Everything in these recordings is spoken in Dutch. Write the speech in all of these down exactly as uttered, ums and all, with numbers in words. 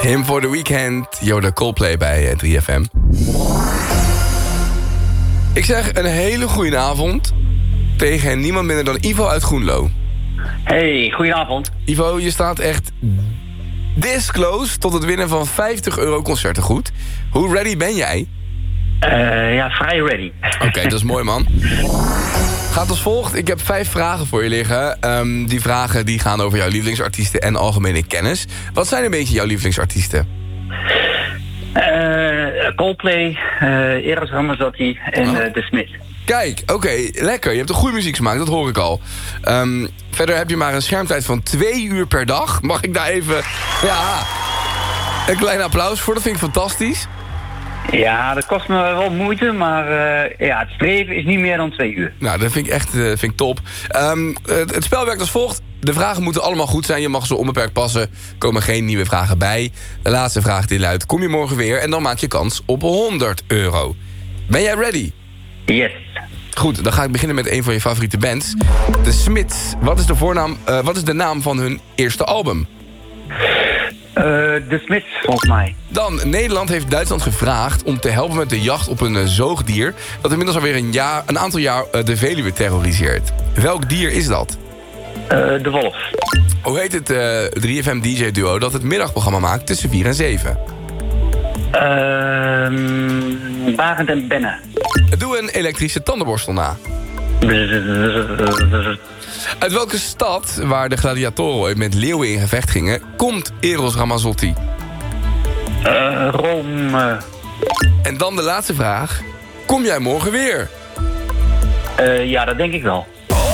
Him for the Weekend. Yoda Coldplay bij drie F M. Ik zeg een hele goede avond tegen niemand minder dan Ivo uit Groenlo. Hey, goedenavond. Ivo, je staat echt this close tot het winnen van vijftig euro concertengoed. Hoe ready ben jij? Uh, ja, vrij ready. Oké, okay, dat is mooi, man. Gaat als volgt. Ik heb vijf vragen voor je liggen. Um, die vragen die gaan over jouw lievelingsartiesten en algemene kennis. Wat zijn een beetje jouw lievelingsartiesten? Uh, Coldplay, uh, Eros Ramazzotti en uh, The Smiths. Kijk, oké, okay, lekker. Je hebt een goede muzieksmaak, dat hoor ik al. Um, verder heb je maar een schermtijd van twee uur per dag. Mag ik daar even... Ja, een klein applaus voor, dat vind ik fantastisch. Ja, dat kost me wel moeite, maar uh, ja, het streven is niet meer dan twee uur. Nou, dat vind ik echt uh, vind ik top. Um, het, het spel werkt als volgt. De vragen moeten allemaal goed zijn. Je mag ze onbeperkt passen. Er komen geen nieuwe vragen bij. De laatste vraag die luidt, kom je morgen weer? En dan maak je kans op honderd euro. Ben jij ready? Yes. Goed, dan ga ik beginnen met een van je favoriete bands. The Smiths. Wat is de voornaam? Uh, wat is de naam van hun eerste album? Uh, The Smiths, volgens mij. Dan, Nederland heeft Duitsland gevraagd om te helpen met de jacht op een uh, zoogdier dat inmiddels alweer een, jaar, een aantal jaar uh, de Veluwe terroriseert. Welk dier is dat? Uh, de wolf. Hoe heet het uh, drie F M D J duo dat het middagprogramma maakt tussen vier en zeven? Uh, Barend en Benne. Doe een elektrische tandenborstel na. Uit welke stad, waar de gladiatoren ooit met leeuwen in gevecht gingen, komt Eros Ramazzotti? Uh, Rome. En dan de laatste vraag. Kom jij morgen weer? Uh, ja, dat denk ik wel.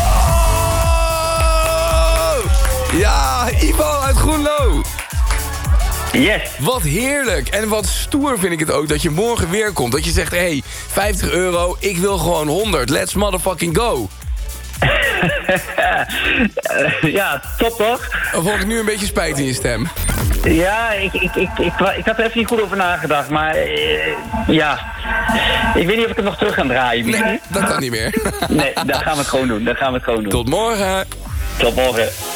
Oh! Ja, Ivo uit Groenlo. Yes. Wat heerlijk. En wat stoer vind ik het ook dat je morgen weer komt. Dat je zegt, hé, hey, vijftig euro, ik wil gewoon honderd. Let's motherfucking go. Ja, top toch? Of hoor ik nu een beetje spijt in je stem? Ja, ik, ik, ik, ik, ik had er even niet goed over nagedacht, maar uh, ja, ik weet niet of ik het nog terug ga draaien. Nee, dat kan niet meer. Nee, dan gaan we het gewoon doen, dan gaan we het gewoon doen. Tot morgen. Tot morgen.